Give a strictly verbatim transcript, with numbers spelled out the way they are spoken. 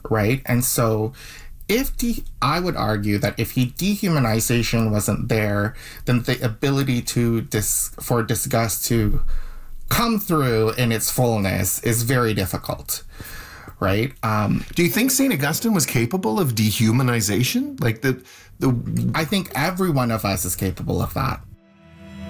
right? And so if de- I would argue that if he dehumanization wasn't there, then the ability to dis- for disgust to come through in its fullness is very difficult, right? Um, Do you think Saint Augustine was capable of dehumanization? Like the the I think every one of us is capable of that.